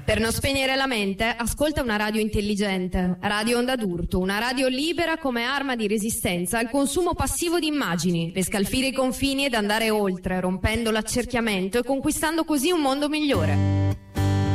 Per non spegnere la mente, ascolta una radio intelligente, Radio Onda d'Urto, una radio libera come arma di resistenza al consumo passivo di immagini, per scalfire i confini ed andare oltre, rompendo l'accerchiamento e conquistando così un mondo migliore.